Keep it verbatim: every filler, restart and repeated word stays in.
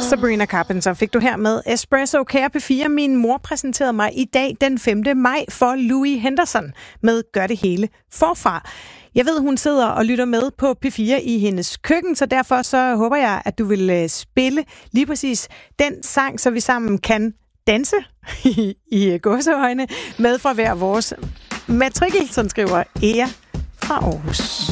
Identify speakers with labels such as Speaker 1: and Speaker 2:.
Speaker 1: Sabrina Carpenter fik du her med Espresso. Kære P fire, min mor præsenterede mig i dag den femte maj for Louis Henderson med Gør det hele forfra. Jeg ved, hun sidder og lytter med på P fire i hendes køkken, så derfor så håber jeg, at du vil spille lige præcis den sang, så vi sammen kan danse i, i gåseøjne med fra hver vores matrikel, som skriver Ea fra Aarhus.